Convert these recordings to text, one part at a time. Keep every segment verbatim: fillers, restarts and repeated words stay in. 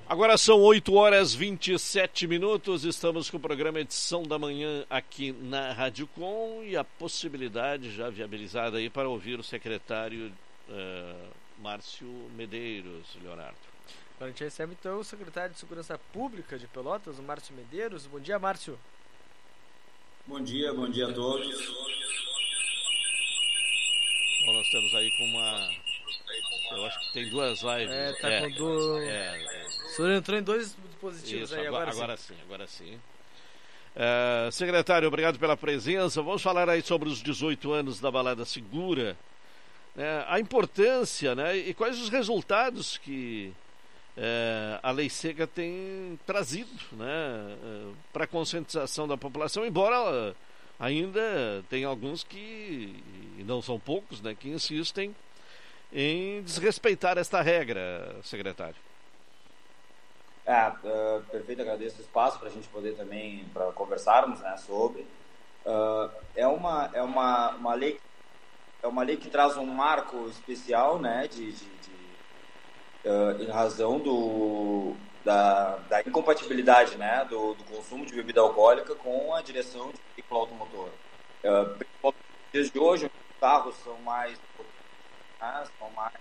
Agora são oito horas e vinte e sete minutos, estamos com o programa Edição da Manhã aqui na Rádio Com e a possibilidade já viabilizada aí para ouvir o secretário uh, Márcio Medeiros, Leonardo. Agora a gente recebe então o secretário de Segurança Pública de Pelotas, o Márcio Medeiros. Bom dia, Márcio. Bom dia, bom dia a todos. Bom, nós estamos aí com uma... Eu acho que tem duas lives. É, tá é, com duas... É, é. O senhor entrou em dois dispositivos. Isso, aí, agora, agora sim. sim, agora sim. Uh, secretário, obrigado pela presença. Vamos falar aí sobre os dezoito anos da Balada Segura, né? A importância, né? E quais os resultados que uh, a lei seca tem trazido, né? Uh, para a conscientização da população, embora uh, ainda tem alguns que, e não são poucos, né, que insistem em desrespeitar esta regra, secretário. É, uh, perfeito, agradeço o espaço para a gente poder também, para conversarmos, né, sobre. Uh, é uma, é uma, uma lei, é uma lei que traz um marco especial, né, de, de, de uh, em razão do, da, da incompatibilidade, né, do, do consumo de bebida alcoólica com a direção de veículo automotor. Uh, principalmente nos dias de hoje, os carros são mais Né, são mais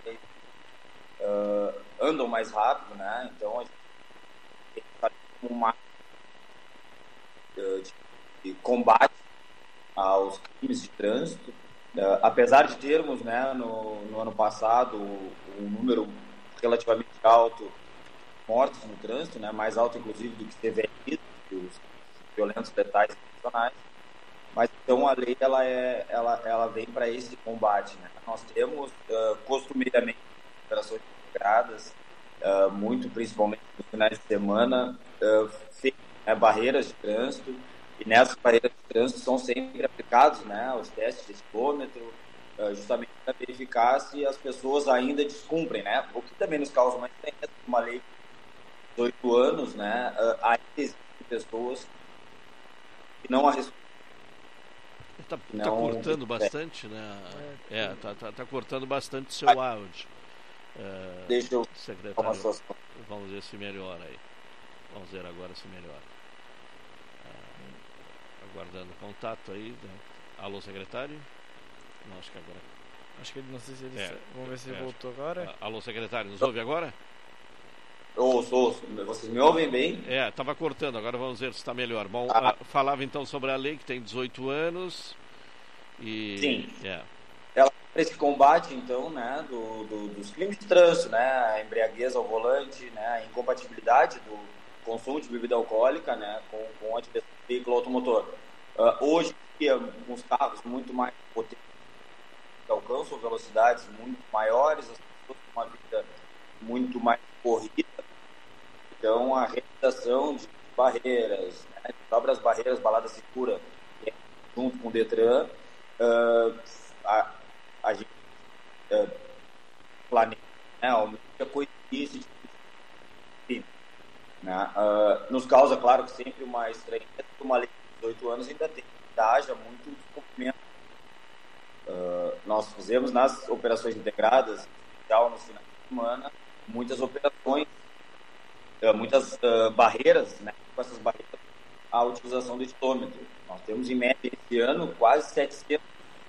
uh, andam mais rápido, né? Então a gente tem que fazer uma uh, de, de combate aos crimes de trânsito, uh, apesar de termos, né, no, no ano passado um número relativamente alto de mortes no trânsito, né, mais alto inclusive do que teve aí, os violentos letais intencionais. Mas então a lei ela é, ela, ela vem para esse combate, né? Nós temos uh, costumeiramente operações integradas, uh, muito principalmente nos finais de semana, uh, feitas, né, barreiras de trânsito, e nessas barreiras de trânsito são sempre aplicados, né, os testes de quilômetro, uh, justamente para verificar se as pessoas ainda descumprem, né? O que também nos causa uma estranheza, uma lei de dezoito anos, né? Uh, ainda existem pessoas que não a respeitam. Tá, Não, tá cortando bastante, né? É, tá, tá, tá cortando bastante seu áudio. É, Deixa eu secretário, vamos ver se melhora aí. Vamos ver agora se melhora. É, aguardando o contato aí. Né? Alô, secretário? Não, acho que agora. Acho que ele não sei se ele. É, vamos ver se ele é, voltou agora. Alô, secretário, nos ouve agora? Ouço, ouço. Vocês me ouvem bem? É, estava cortando, agora vamos ver se está melhor. Bom, ah. uh, falava então sobre a lei que tem dezoito anos e... Sim. Yeah. Ela esse combate, então, né, do, do, dos crimes de trânsito, né, a embriaguez ao volante, né, a incompatibilidade do consumo de bebida alcoólica, né, com, com a direção do veículo automotor. Uh, hoje, com os carros muito mais potentes, que alcançam velocidades muito maiores, as pessoas têm uma vida muito mais corrida. Então, a realização de barreiras, né, de próprias barreiras, balada segura, junto com o Detran, uh, a, a gente uh, planeja, né, aumenta coice de crime. Né? Uh, nos causa, claro, que sempre uma estranheza, que uma lei de dezoito anos ainda tem que haja muito descumprimento. Uh, nós fizemos nas operações integradas, já nos finais de semana, muitas operações, muitas uh, barreiras, né, com essas barreiras, a utilização do etômetro. Nós temos, em média, esse ano, quase setecentos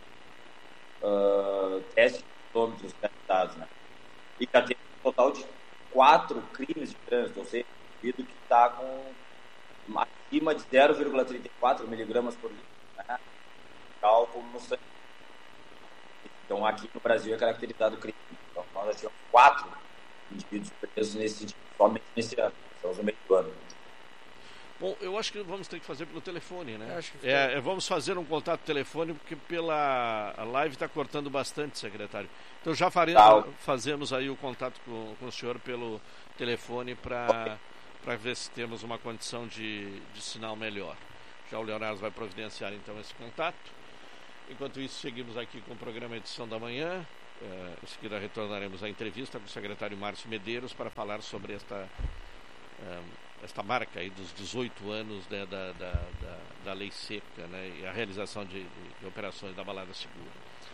uh, testes de etômetros realizados, né? E já temos um total de quatro crimes de trânsito, ou seja, o indivíduo que está com acima de zero vírgula trinta e quatro miligramas por litro, né, de álcool no sangue. Então, aqui no Brasil é caracterizado crime. Então, nós já tivemos quatro indivíduos presos nesse dia, somente nesse ano, estamos no meio do ano. Bom, eu acho que vamos ter que fazer pelo telefone, né? Acho que é, vamos fazer um contato telefone, porque pela a live está cortando bastante, secretário. Então já faremos, tá. fazemos aí o contato com, com o senhor pelo telefone para para ver se temos uma condição de, de sinal melhor. Já o Leonardo vai providenciar então esse contato. Enquanto isso, seguimos aqui com o programa Edição da Manhã. É, em seguida retornaremos à entrevista com o secretário Márcio Medeiros para falar sobre esta, é, esta marca aí dos dezoito anos, né, da, da, da, da lei seca, né, e a realização de, de, de operações da Balada Segura.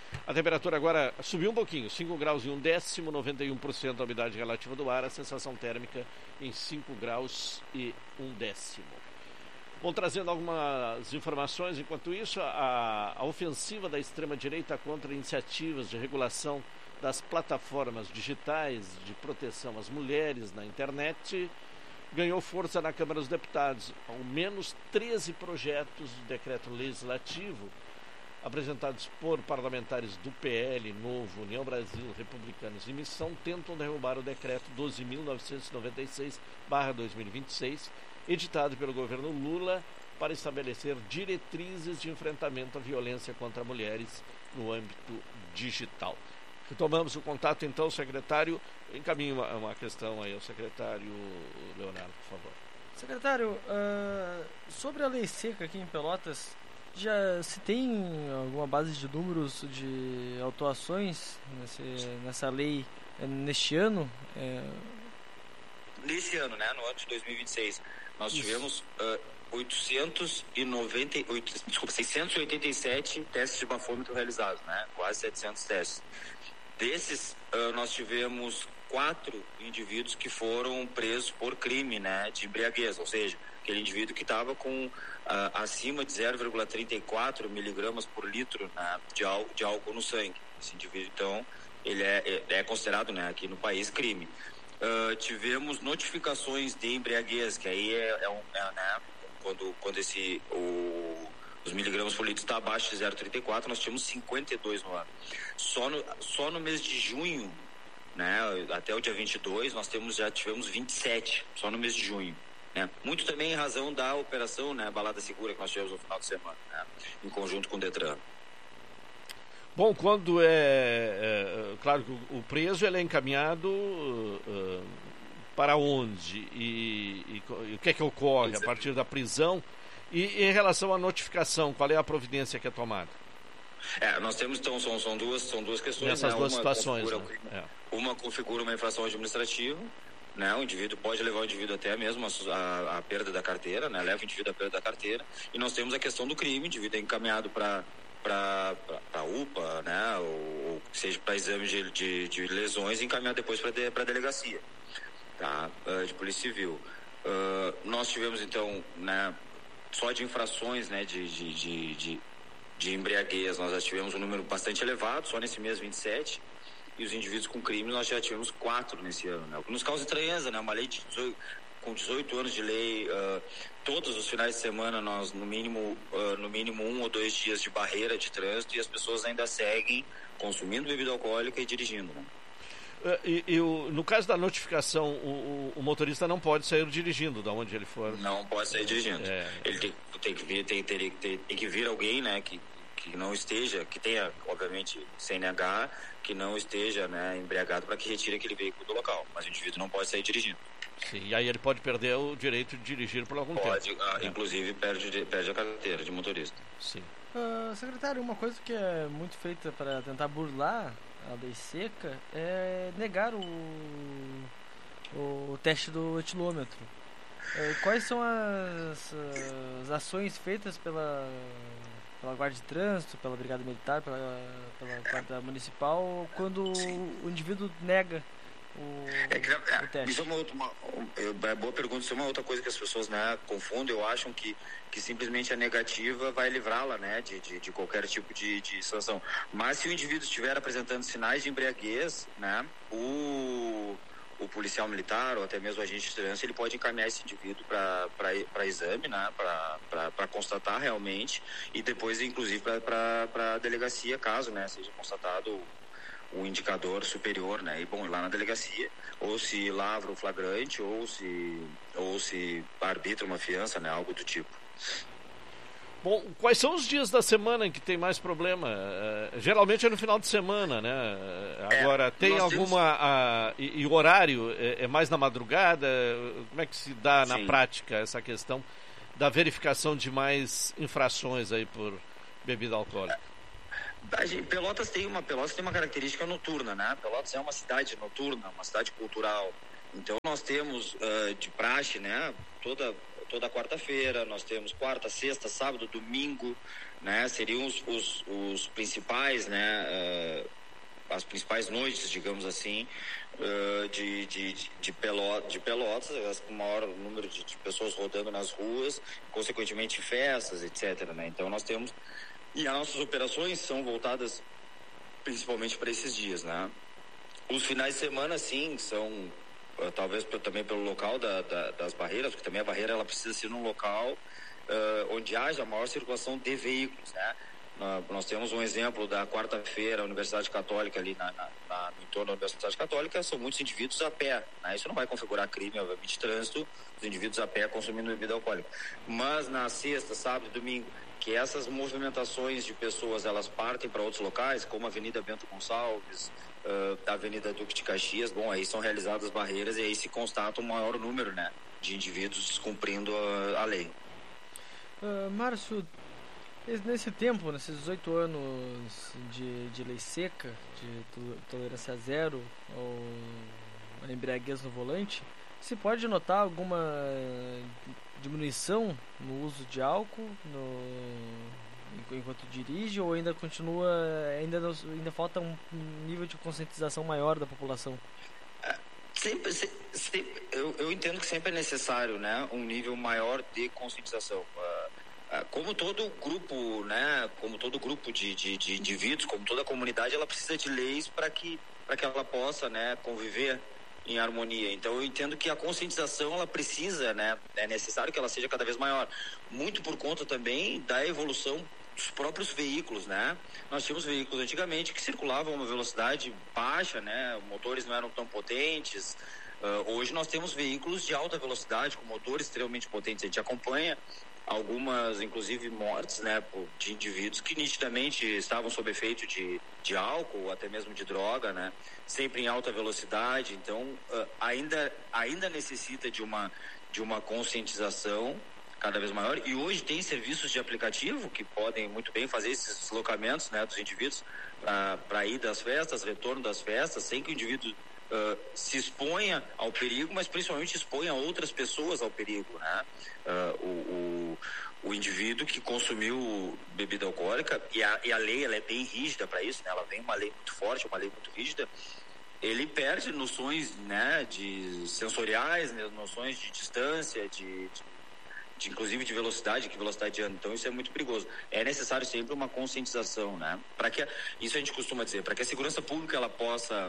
A temperatura agora subiu um pouquinho, cinco graus e um décimo, noventa e um por cento a umidade relativa do ar, a sensação térmica em cinco graus e um décimo. Bom, trazendo algumas informações, enquanto isso, a, a ofensiva da extrema-direita contra iniciativas de regulação das plataformas digitais de proteção às mulheres na internet ganhou força na Câmara dos Deputados. Ao menos treze projetos de decreto legislativo apresentados por parlamentares do P L, Novo, União Brasil, Republicanos e Missão tentam derrubar o decreto doze mil novecentos e noventa e seis barra dois mil e vinte e seis, editado pelo governo Lula para estabelecer diretrizes de enfrentamento à violência contra mulheres no âmbito digital. Retomamos o contato, então, secretário. Encaminhe uma, uma questão aí ao secretário Leonardo, por favor. Secretário, uh, sobre a lei seca aqui em Pelotas, já se tem alguma base de números de autuações nesse, nessa lei neste ano? É... Nesse ano, né, no ano de dois mil e vinte e seis, nós Isso. tivemos uh, oitocentos e noventa, oito, desculpa, seiscentos e oitenta e sete testes de bafômetro realizados, né, quase setecentos testes. Desses, uh, nós tivemos quatro indivíduos que foram presos por crime, né, de embriaguez, ou seja, aquele indivíduo que estava com uh, acima de zero vírgula trinta e quatro miligramas por litro, né, de, álcool, de álcool no sangue. Esse indivíduo, então, ele é, é considerado, né, aqui no país, crime. Uh, tivemos notificações de embriaguez, que aí é, é, um, é né, quando, quando esse, o, os miligramas por litro está abaixo de zero vírgula trinta e quatro, nós tínhamos cinquenta e dois no ano. Só no, só no mês de junho, né, até o dia vinte e dois, nós temos, já tivemos vinte e sete, só no mês de junho. Né? Muito também em razão da operação, né, Balada Segura, que nós tivemos no final de semana, né, em conjunto com o Detran. Bom, quando é, é claro que o, o preso ele é encaminhado uh, para onde e, e, e o que é que ocorre a partir da prisão e, e em relação à notificação, qual é a providência que é tomada? É, nós temos então são, são duas são duas questões. Nessas né? duas uma situações. Configura, né? é. Uma configura uma infração administrativa, né? O indivíduo pode levar o indivíduo até mesmo a, a, a perda da carteira, né? Leva o indivíduo à perda da carteira. E nós temos a questão do crime, o indivíduo é encaminhado para para a U P A, né, ou, ou seja, para exame de, de, de lesões e encaminhar depois para de, a delegacia, tá, uh, de Polícia Civil. Uh, nós tivemos, então, né, só de infrações, né, de, de, de, de, de embriaguez, nós já tivemos um número bastante elevado, só nesse mês vinte e sete, e os indivíduos com crime nós já tivemos quatro nesse ano, né, o que nos causa estranheza, né, uma lei de dezoito, com dezoito anos de lei, uh, todos os finais de semana nós no mínimo uh, no mínimo um ou dois dias de barreira de trânsito e as pessoas ainda seguem consumindo bebida alcoólica e dirigindo, né? uh, e, e o, no caso da notificação o, o, o motorista não pode sair dirigindo da onde ele for. Não pode sair dirigindo. É. Ele tem, tem que vir tem, tem, tem, tem que vir alguém, né, que que não esteja, que tenha obviamente C N H, que não esteja, né, embriagado para que retire aquele veículo do local, mas o indivíduo não pode sair dirigindo. Sim, e aí ele pode perder o direito de dirigir por algum pode, tempo. Pode, uh, inclusive perde, perde a carteira de motorista. Sim. Uh, secretário, uma coisa que é muito feita para tentar burlar a lei seca é negar o, o teste do etilômetro. Uh, quais são as, as ações feitas pela, pela Guarda de Trânsito, pela Brigada Militar, pela, pela Guarda Municipal, quando o indivíduo nega O, é que, é, isso é uma, outra, uma, uma boa pergunta. Isso é uma outra coisa que as pessoas, né, confundem. Eu acham que, que simplesmente a negativa vai livrá-la, né, de, de, de qualquer tipo de, de sanção. Mas se o indivíduo estiver apresentando sinais de embriaguez, né, o, o policial militar ou até mesmo o agente de trânsito, ele pode encaminhar esse indivíduo para exame, né, para constatar realmente e depois inclusive para a delegacia, caso, né, seja constatado o indicador superior, né? E bom, lá na delegacia, ou se lavra o flagrante, ou se, ou se arbitra uma fiança, né? Algo do tipo. Bom, quais são os dias da semana em que tem mais problema? Uh, geralmente é no final de semana, né? Agora, é, tem alguma... Temos... Uh, e, e o horário é, é mais na madrugada? Como é que se dá Sim. na prática essa questão da verificação de mais infrações aí por bebida alcoólica? Pelotas tem uma Pelotas tem uma característica noturna, né? Pelotas é uma cidade noturna, uma cidade cultural. Então nós temos uh, de praxe, né? Toda toda quarta-feira nós temos quarta, sexta, sábado, domingo, né, seriam os, os, os principais, né, uh, as principais noites, digamos assim, uh, de, de, de, Pelot, de Pelotas, as com maior número de, de pessoas rodando nas ruas, consequentemente festas, etcétera, né? Então nós temos, e as nossas operações são voltadas principalmente para esses dias, né? Os finais de semana, sim, são uh, talvez p- também pelo local da, da, das barreiras, porque também a barreira ela precisa ser num local uh, onde haja maior circulação de veículos, né? Uh, nós temos um exemplo da quarta-feira, a Universidade Católica ali na, na, na, no entorno da Universidade Católica, são muitos indivíduos a pé, né? Isso não vai configurar crime, obviamente, de trânsito, os indivíduos a pé consumindo bebida alcoólica. Mas na sexta, sábado e domingo, que essas movimentações de pessoas, elas partem para outros locais, como a Avenida Bento Gonçalves, uh, a Avenida Duque de Caxias, bom, aí são realizadas barreiras e aí se constata um maior número, né, de indivíduos descumprindo a, a lei. Uh, Márcio, nesse tempo, nesses dezoito anos de, de lei seca, de tolerância zero ou embriaguez no volante, se pode notar alguma diminuição no uso de álcool no, enquanto dirige, ou ainda continua, ainda, ainda falta um nível de conscientização maior da população? Sempre, sempre, eu, eu entendo que sempre é necessário, né, um nível maior de conscientização. Como todo grupo, né, como todo grupo de, de, de indivíduos, como toda comunidade, ela precisa de leis para que, para que ela possa, né, conviver em harmonia. Então eu entendo que a conscientização ela precisa, né, é necessário que ela seja cada vez maior, muito por conta também da evolução dos próprios veículos, né? Nós tínhamos veículos antigamente que circulavam a uma velocidade baixa, né, motores não eram tão potentes. Uh, hoje nós temos veículos de alta velocidade com motores extremamente potentes. A gente acompanha algumas, inclusive, mortes, né, de indivíduos que nitidamente estavam sob efeito de, de álcool ou até mesmo de droga, né, sempre em alta velocidade. Então, uh, ainda, ainda necessita de uma, de uma conscientização cada vez maior. E hoje tem serviços de aplicativo que podem muito bem fazer esses deslocamentos, né, dos indivíduos para ir das festas, retorno das festas, sem que o indivíduo Uh, se exponha ao perigo, mas principalmente exponha outras pessoas ao perigo, né? Uh, o, o, o indivíduo que consumiu bebida alcoólica, e a, e a lei ela é bem rígida para isso, né? Ela vem uma lei muito forte, uma lei muito rígida, ele perde noções, né, de sensoriais, né, noções de distância, de, de, de inclusive de velocidade, que velocidade anda. Então isso é muito perigoso. É necessário sempre uma conscientização, né? Para que isso a gente costuma dizer, para que a segurança pública ela possa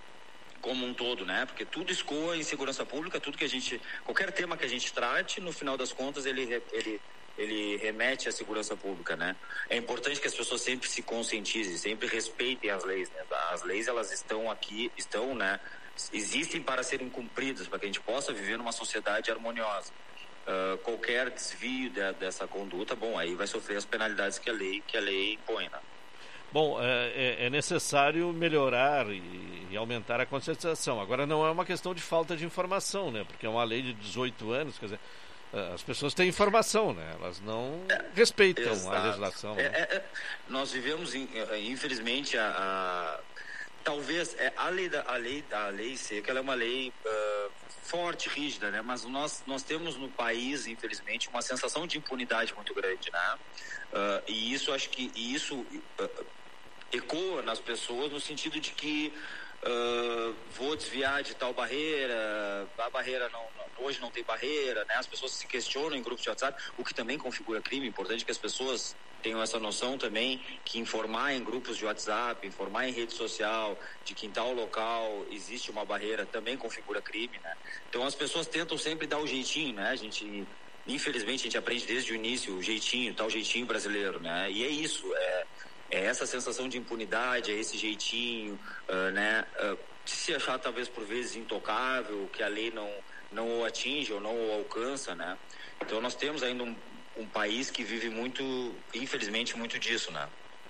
como um todo, né? Porque tudo escoa em segurança pública, tudo que a gente, qualquer tema que a gente trate, no final das contas ele ele ele remete à segurança pública, né? É importante que as pessoas sempre se conscientizem, sempre respeitem as leis, né? As leis elas estão aqui, estão, né? Existem para serem cumpridas, para que a gente possa viver numa sociedade harmoniosa. Uh, qualquer desvio de, dessa conduta, bom, aí vai sofrer as penalidades que a lei que a lei impõe, né? Bom, é, é necessário melhorar e, e aumentar a conscientização. Agora, não é uma questão de falta de informação, né? Porque é uma lei de dezoito anos, quer dizer, as pessoas têm informação, né? Elas não é, respeitam exato. a legislação. É, né? é, é, nós vivemos, infelizmente, a, a, talvez é, a lei da a lei, a lei seca, ela é uma lei uh, forte, rígida, né? Mas nós, nós temos no país, infelizmente, uma sensação de impunidade muito grande, né? Uh, e isso, acho que e isso uh, ecoa nas pessoas no sentido de que uh, vou desviar de tal barreira, a barreira não, não, hoje não tem barreira, né? As pessoas se questionam em grupos de WhatsApp, o que também configura crime. É importante que as pessoas tenham essa noção também, que informar em grupos de WhatsApp, informar em rede social, de que em tal local existe uma barreira, também configura crime, né? Então as pessoas tentam sempre dar o jeitinho, né? A gente, infelizmente, a gente aprende desde o início o jeitinho, tal jeitinho brasileiro, né? E é isso, é É essa sensação de impunidade, é esse jeitinho, uh, né, uh, de se achar talvez por vezes intocável, que a lei não, não o atinge ou não o alcança, né? Então nós temos ainda um, um país que vive muito, infelizmente, muito disso, né?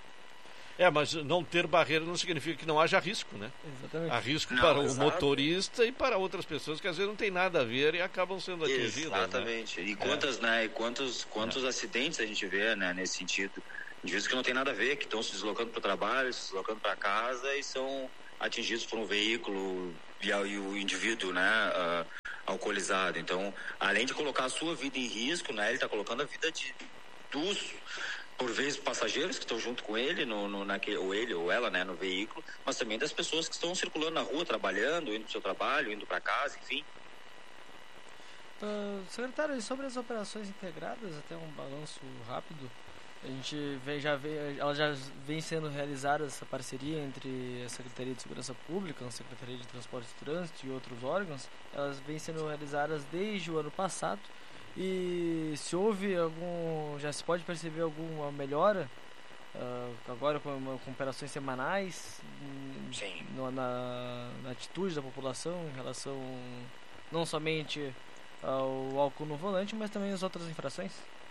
É, mas não ter barreira não significa que não haja risco, né? Exatamente. Há risco não, para exato. o motorista e para outras pessoas que às vezes não tem nada a ver e acabam sendo atingidas. Exatamente. Né? E quantas, é. né, e quantos, quantos é. acidentes a gente vê, né, nesse sentido? Indivíduos que não tem nada a ver, que estão se deslocando para o trabalho, se deslocando para casa e são atingidos por um veículo e, e o indivíduo, né, uh, alcoolizado. Então, além de colocar a sua vida em risco, né, ele está colocando a vida de, dos, por vezes passageiros que estão junto com ele, no, no, naquele, ou ele ou ela, né, no veículo, mas também das pessoas que estão circulando na rua, trabalhando, indo para o seu trabalho, indo para casa, enfim. Uh, secretário, sobre as operações integradas, até um balanço rápido, a gente vem, já vem, ela já vem sendo realizada essa parceria entre a Secretaria de Segurança Pública, a Secretaria de Transporte e Trânsito e outros órgãos. Elas vêm sendo realizadas desde o ano passado. E se houve algum, já se pode perceber alguma melhora uh, agora com, com operações semanais no, na, na atitude da população em relação não somente ao álcool no volante, mas também às outras infrações?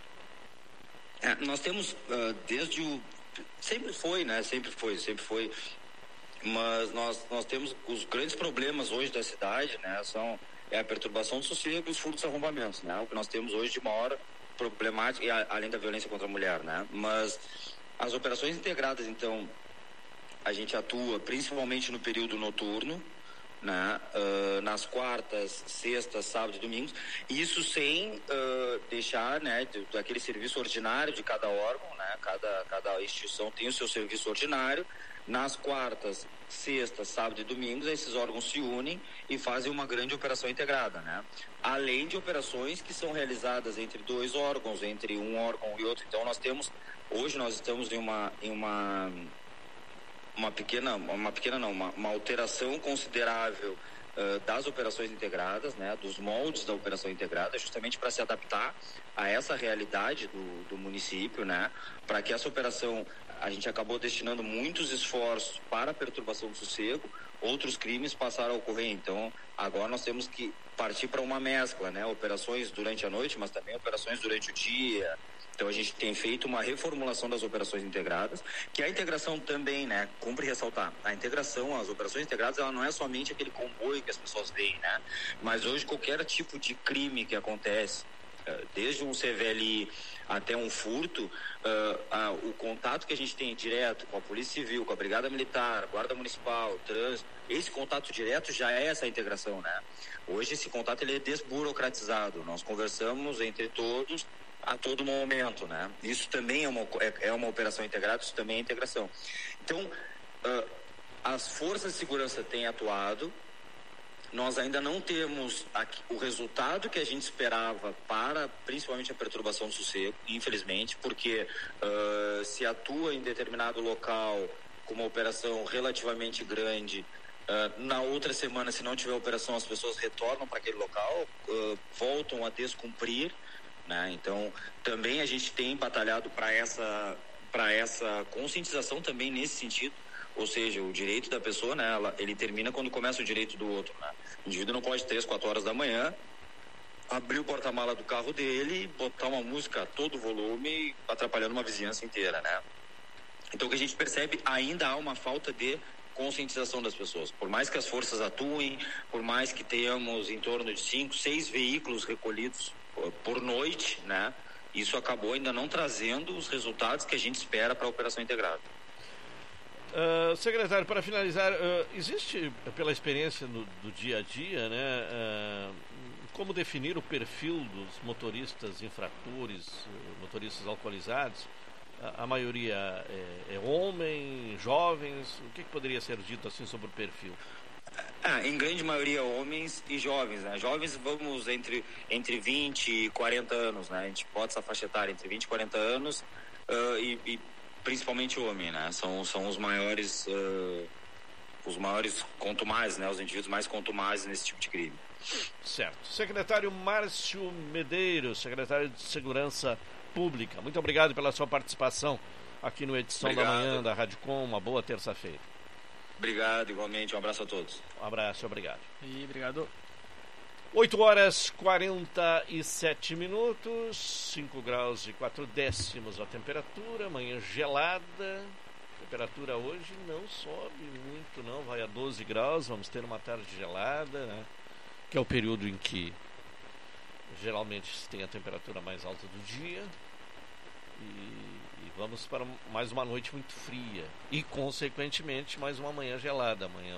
É, nós temos uh, desde o sempre foi, né? Sempre foi, sempre foi. Mas nós nós temos os grandes problemas hoje da cidade, né? São é a perturbação do sossego e os furtos e arrombamentos, né? O que nós temos hoje de maior problemática, e a, além da violência contra a mulher, né? Mas as operações integradas, então, a gente atua principalmente no período noturno, né? Uh, nas quartas, sextas, sábados e domingos, isso sem uh, deixar, né, de, daquele serviço ordinário de cada órgão, né? Cada, cada instituição tem o seu serviço ordinário. Nas quartas, sextas, sábados e domingos, esses órgãos se unem e fazem uma grande operação integrada, né? Além de operações que são realizadas entre dois órgãos, entre um órgão e outro. Então nós temos, hoje nós estamos em uma, em uma, uma pequena, uma pequena não, uma, uma alteração considerável uh, das operações integradas, né? Dos moldes da operação integrada, justamente para se adaptar a essa realidade do, do município, né? Para que essa operação, a gente acabou destinando muitos esforços para a perturbação do sossego, outros crimes passaram a ocorrer. Então, agora nós temos que partir para uma mescla, né? Operações durante a noite, mas também operações durante o dia. Então, a gente tem feito uma reformulação das operações integradas, que a integração também, né? Cumpre ressaltar. A integração, as operações integradas, ela não é somente aquele comboio que as pessoas veem, né? Mas hoje, qualquer tipo de crime que acontece, desde um C V L I até um furto, uh, uh, o contato que a gente tem direto com a Polícia Civil, com a Brigada Militar, Guarda Municipal, Trânsito, esse contato direto já é essa integração, né? Hoje esse contato ele é desburocratizado, nós conversamos entre todos a todo momento, né? Isso também é uma, é, é uma operação integrada, isso também é integração. Então, uh, as forças de segurança têm atuado. Nós ainda não temos aqui, o resultado que a gente esperava para, principalmente, a perturbação do sossego, infelizmente, porque uh, se atua em determinado local com uma operação relativamente grande, uh, na outra semana, se não tiver operação, as pessoas retornam para aquele local, uh, voltam a descumprir, né? Então, também a gente tem batalhado para essa, para essa conscientização também nesse sentido. Ou seja, o direito da pessoa, né, ela, ele termina quando começa o direito do outro, né? O indivíduo não pode, três, quatro horas da manhã, abrir o porta-mala do carro dele e botar uma música a todo volume, atrapalhando uma vizinhança inteira, né? Então, o que a gente percebe, ainda há uma falta de conscientização das pessoas. Por mais que as forças atuem, por mais que tenhamos em torno de cinco, seis veículos recolhidos por noite, né? Isso acabou ainda não trazendo os resultados que a gente espera para a operação integrada. Uh, secretário, para finalizar, uh, existe, pela experiência no, do dia a dia, né, uh, como definir o perfil dos motoristas infratores, uh, motoristas alcoolizados? A, a maioria é, é homem, jovens? O que, que poderia ser dito assim sobre o perfil? Ah, em grande maioria homens e jovens, né? Jovens vamos entre, entre vinte e quarenta anos, né? A gente bota essa faixa etária entre vinte e quarenta anos uh, e, e principalmente homem, né? São, são os maiores, uh, os maiores contumazes, né? Os indivíduos mais contumazes nesse tipo de crime. Certo. Secretário Márcio Medeiros, secretário de Segurança Pública, muito obrigado pela sua participação aqui no Edição obrigado. Da Manhã da Rádio Com. Uma boa terça-feira. Obrigado, igualmente. Um abraço a todos. Um abraço, obrigado. E obrigado. oito horas e quarenta e sete minutos, cinco graus e quatro décimos a temperatura, manhã gelada. A temperatura hoje não sobe muito, não, vai a doze graus, vamos ter uma tarde gelada, né? Que é o período em que geralmente se tem a temperatura mais alta do dia. E, e vamos para mais uma noite muito fria e, consequentemente, mais uma manhã gelada. Amanhã,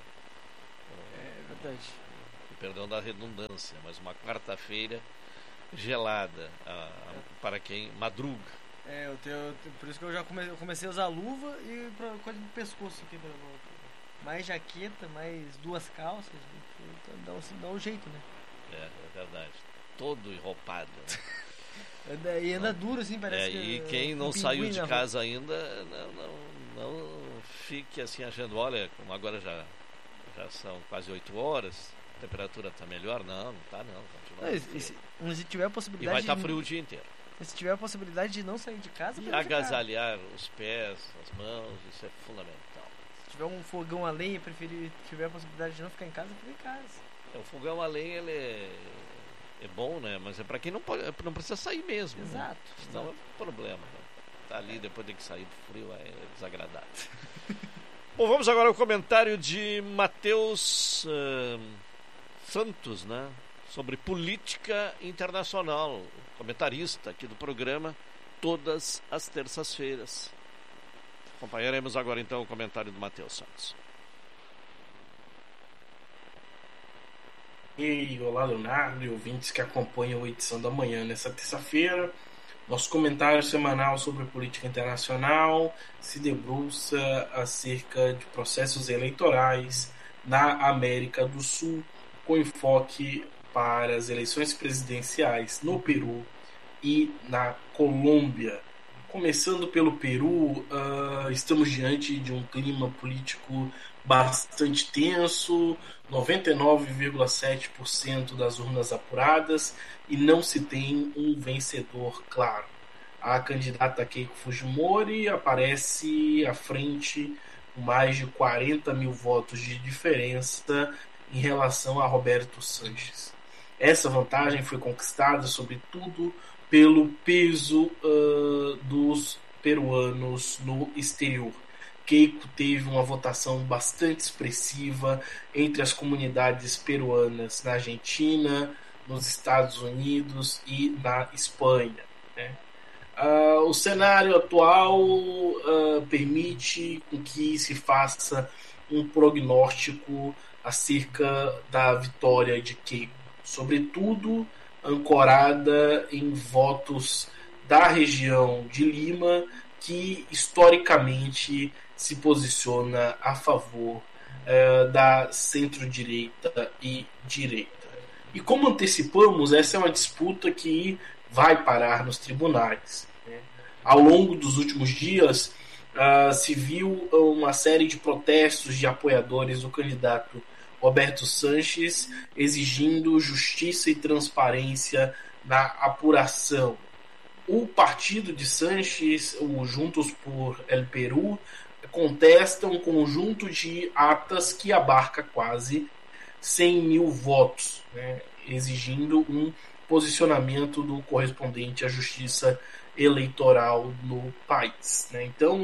é verdade. Perdão da redundância, mas uma quarta-feira gelada a, a, para quem madruga. É, eu tenho, por isso que eu já comecei, eu comecei a usar luva e pra, coisa do pescoço aqui. Pra, mais jaqueta, mais duas calças. Dá, dá um jeito, né? É, é verdade. Todo enroupado. Anda, e anda não. duro assim, parece é, que... E quem não saiu de casa ainda, não, não, não fique assim achando, olha, como agora já, já são quase oito horas, a temperatura está melhor. Não, não está não. Continua não e, se, se tiver a possibilidade... E vai estar tá de... frio o dia inteiro. Se tiver a possibilidade de não sair de casa... E agasalhar os pés, as mãos, isso é fundamental. Se tiver um fogão a lenha, preferir tiver a possibilidade de não ficar em casa, fica em casa. É, o fogão a lenha, ele é, é bom, né? Mas é para quem não, pode, não precisa sair mesmo. Exato. Né? Senão exato. É um problema. Né? Tá ali, depois tem que sair do frio, é desagradável. Bom, vamos agora ao comentário de Matheus uh, Santos, né? Sobre política internacional. Comentarista aqui do programa, todas as terças-feiras. Acompanharemos agora então o comentário do Matheus Santos. E olá, Leonardo e ouvintes que acompanham a edição da manhã nessa terça-feira. Nosso comentário semanal sobre política internacional se debruça acerca de processos eleitorais na América do Sul, com enfoque para as eleições presidenciais no Peru e na Colômbia. Começando pelo Peru, uh, estamos diante de um clima político bastante tenso, noventa e nove vírgula sete por cento das urnas apuradas e não se tem um vencedor claro. A candidata Keiko Fujimori aparece à frente com mais de quarenta mil votos de diferença em relação a Roberto Sanches. Essa vantagem foi conquistada, sobretudo, pelo peso uh, dos peruanos no exterior. Keiko teve uma votação bastante expressiva entre as comunidades peruanas na Argentina, nos Estados Unidos e na Espanha. Né? Uh, o cenário atual uh, permite com que se faça um prognóstico acerca da vitória de Keiko, sobretudo ancorada em votos da região de Lima, que historicamente se posiciona a favor eh, da centro-direita e direita. E como antecipamos, essa é uma disputa que vai parar nos tribunais. Né? Ao longo dos últimos dias, uh, se viu uma série de protestos de apoiadores do candidato Roberto Sanches, exigindo justiça e transparência na apuração. O partido de Sanches, o Juntos por El Perú, contesta um conjunto de atas que abarca quase cem mil votos, né, exigindo um posicionamento do correspondente à justiça eleitoral no país. Né. Então,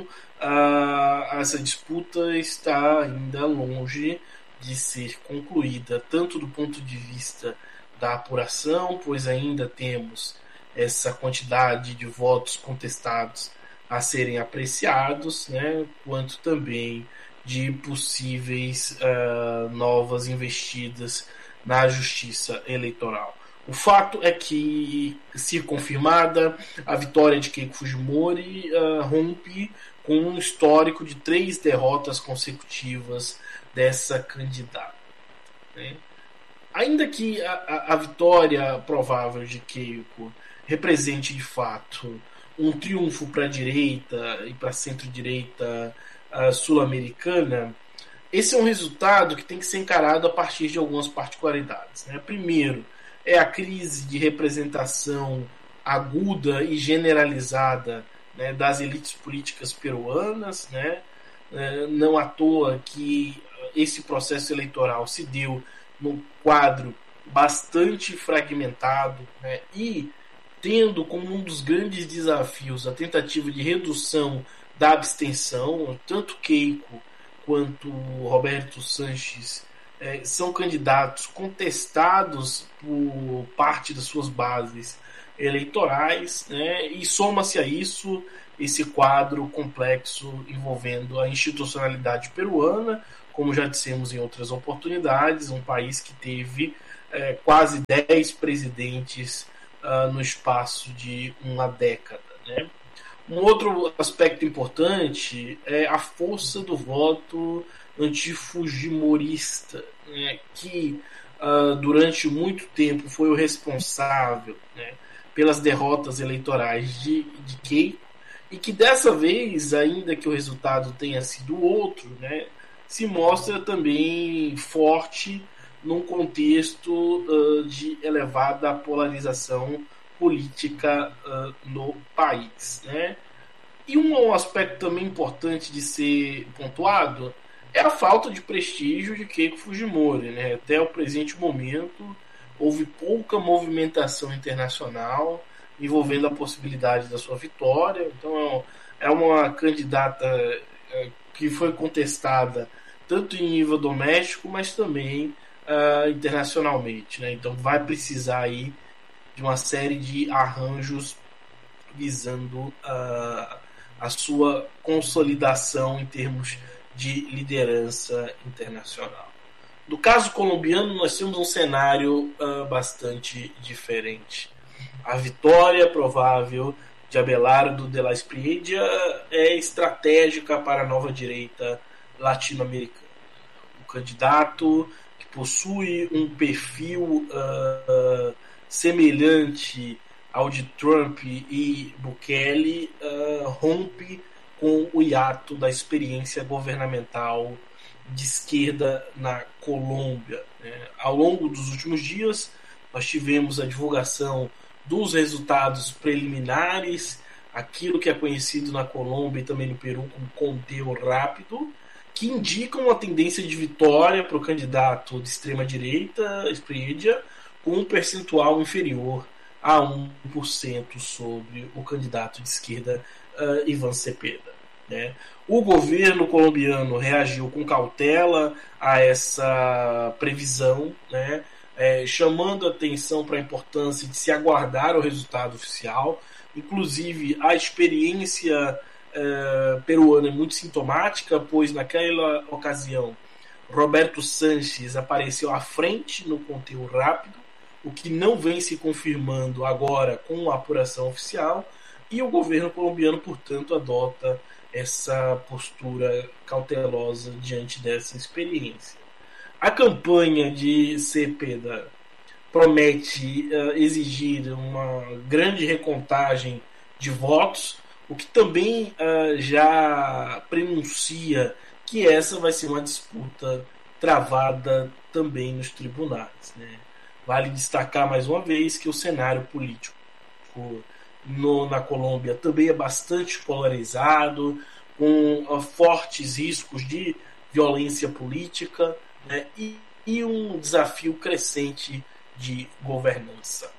uh, essa disputa está ainda longe de ser concluída, tanto do ponto de vista da apuração, pois ainda temos essa quantidade de votos contestados a serem apreciados, né, quanto também de possíveis uh, novas investidas na justiça eleitoral. O fato é que, se confirmada, a vitória de Keiko Fujimori uh, rompe com um histórico de três derrotas consecutivas dessa candidata. Né? Ainda que a, a, a vitória provável de Keiko represente de fato um triunfo para a direita e para a centro-direita uh, sul-americana, esse é um resultado que tem que ser encarado a partir de algumas particularidades. Né? Primeiro, é a crise de representação aguda e generalizada, né, das elites políticas peruanas, né? Não à toa que esse processo eleitoral se deu num quadro bastante fragmentado, né, e tendo como um dos grandes desafios a tentativa de redução da abstenção. Tanto Keiko quanto Roberto Sanches eh, são candidatos contestados por parte das suas bases eleitorais, né, e soma-se a isso esse quadro complexo envolvendo a institucionalidade peruana, como já dissemos em outras oportunidades, um país que teve é, quase dez presidentes uh, no espaço de uma década. Né? Um outro aspecto importante é a força do voto antifujimorista, né, que uh, durante muito tempo foi o responsável, né, pelas derrotas eleitorais de, de Keiko, e que dessa vez, ainda que o resultado tenha sido outro, né, se mostra também forte num contexto uh, de elevada polarização política uh, no país, né? E um aspecto também importante de ser pontuado é a falta de prestígio de Keiko Fujimori, né? Até o presente momento houve pouca movimentação internacional envolvendo a possibilidade da sua vitória. Então é uma candidata que foi contestada tanto em nível doméstico, mas também uh, internacionalmente, né? Então vai precisar aí de uma série de arranjos visando uh, a sua consolidação em termos de liderança internacional. No caso colombiano, nós temos um cenário uh, bastante diferente. A vitória provável de Abelardo de la Espriella é estratégica para a nova direita latino-americana. O candidato que possui um perfil uh, semelhante ao de Trump e Bukele uh, rompe com o hiato da experiência governamental de esquerda na Colômbia. Né? Ao longo dos últimos dias, nós tivemos a divulgação dos resultados preliminares, aquilo que é conhecido na Colômbia e também no Peru como conteo rápido, que indicam uma tendência de vitória para o candidato de extrema-direita, Espriella, com um percentual inferior a um por cento sobre o candidato de esquerda, uh, Iván Cepeda. Né? O governo colombiano reagiu com cautela a essa previsão, né? É, chamando a atenção para a importância de se aguardar o resultado oficial. Inclusive, a experiência uh, peruana é muito sintomática, pois naquela ocasião Roberto Sanches apareceu à frente no conteo rápido, o que não vem se confirmando agora com a apuração oficial, e o governo colombiano, portanto, adota essa postura cautelosa diante dessa experiência. A campanha de Cepeda promete uh, exigir uma grande recontagem de votos, o que também uh, já prenuncia que essa vai ser uma disputa travada também nos tribunais, né? Vale destacar mais uma vez que o cenário político no, na Colômbia também é bastante polarizado, com uh, fortes riscos de violência política, né, e, e um desafio crescente de governança.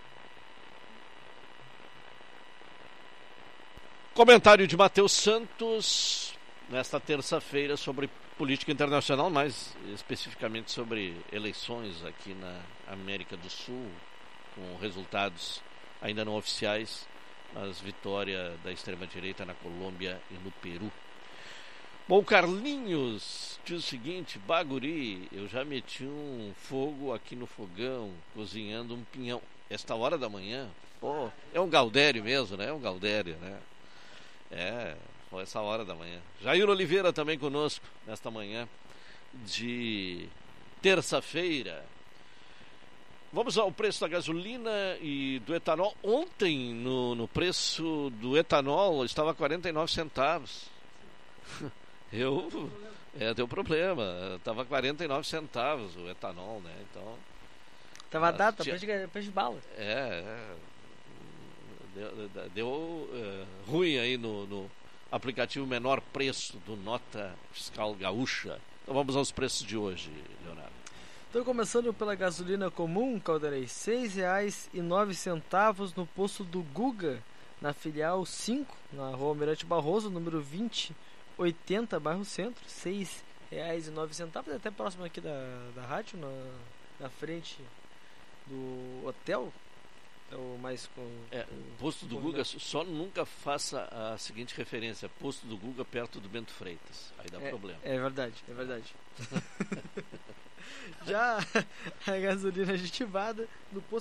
Comentário de Matheus Santos nesta terça-feira sobre política internacional, mais especificamente sobre eleições aqui na América do Sul, com resultados ainda não oficiais, mas vitória da extrema-direita na Colômbia e no Peru. Bom, Carlinhos diz o seguinte: Baguri, eu já meti um fogo aqui no fogão, cozinhando um pinhão. Esta hora da manhã, pô, é um gaudério mesmo, né? É um gaudério, né? É, foi essa hora da manhã. Jair Oliveira também conosco nesta manhã de terça-feira. Vamos ao preço da gasolina e do etanol. Ontem, no, no preço do etanol, estava quarenta e nove centavos. Eu, é, deu problema. Estava quarenta e nove centavos o etanol, né? Então. Tava a data, tinha... preço, de, preço de bala. É, é. Deu, deu é, ruim aí no, no aplicativo menor preço do Nota Fiscal Gaúcha. Então vamos aos preços de hoje, Leonardo. Então, começando pela gasolina comum, Calderei, seis reais e nove centavos no posto do Guga, na filial cinco, na rua Almirante Barroso, número vinte, oitenta, bairro Centro, seis reais e nove centavos, até próximo aqui da, da rádio, na, na frente do hotel. É o mais com, é, posto do Guga, só nunca faça a seguinte referência: posto do Guga perto do Bento Freitas, aí dá é, problema. É verdade, é verdade. Já a gasolina aditivada no posto